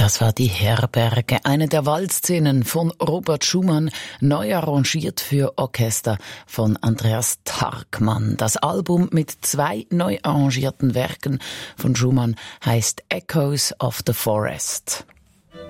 Das war die Herberge, eine der Waldszenen von Robert Schumann, neu arrangiert für Orchester von Andreas Tarkmann. Das Album mit 2 neu arrangierten Werken von Schumann heißt Echoes of the Forest.